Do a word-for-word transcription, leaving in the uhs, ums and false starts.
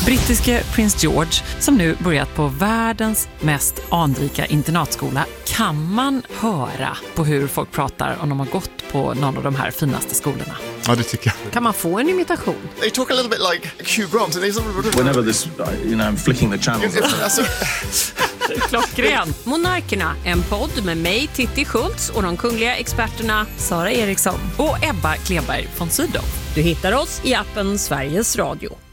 Brittiske prins George, som nu börjat på världens mest anrika internatskola, kan man höra på hur folk pratar om de har gått på någon av de här finaste skolorna. Ja, det tycker jag. Kan man få en imitation? They talk a little bit like Hugh Grant. And they... Whenever this, uh, you know, I'm flicking the channels. alltså... Klockren. Monarkerna, en podd med mig, Titti Schultz, och de kungliga experterna Sara Eriksson Och Ebba Kleberg von Sydow. Du hittar oss i appen Sveriges Radio.